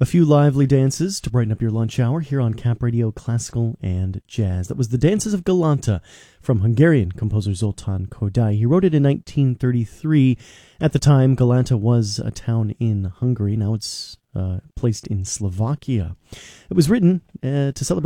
A few lively dances to brighten up your lunch hour here on Cap Radio Classical and Jazz. That was the Dances of Galanta from Hungarian composer Zoltán Kodály. He wrote it in 1933. At the time, Galanta was a town in Hungary. Now it's placed in Slovakia. It was written to celebrate